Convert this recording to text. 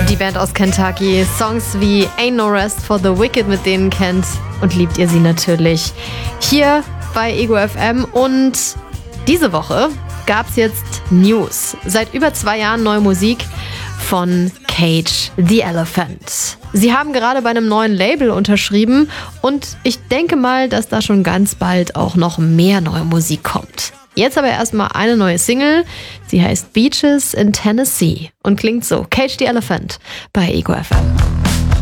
Die Band aus Kentucky. Songs wie Ain't No Rest for the Wicked, mit denen kennt und liebt ihr sie natürlich. Hier bei Ego FM. Und diese Woche gab es jetzt News. Seit über 2 Jahren neue Musik von Cage the Elephant. Sie haben gerade bei einem neuen Label unterschrieben und ich denke mal, dass da schon ganz bald auch noch mehr neue Musik kommt. Jetzt aber erstmal eine neue Single. Sie heißt Beaches in Tennessee und klingt so. Cage the Elephant bei Ego FM.